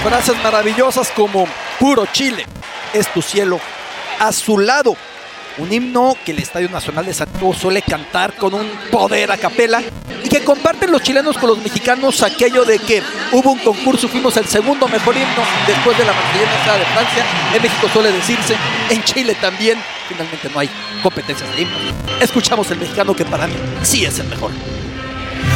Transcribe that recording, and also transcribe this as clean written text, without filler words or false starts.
Frases maravillosas como puro Chile, es tu cielo, a su lado. Un himno que el Estadio Nacional de Santiago suele cantar con un poder a capela y que comparten los chilenos con los mexicanos aquello de que hubo un concurso, fuimos el segundo mejor himno después de la Marsellesa de Francia. En México suele decirse, en Chile también. Finalmente no hay competencias de himno. Escuchamos el mexicano que para mí sí es el mejor.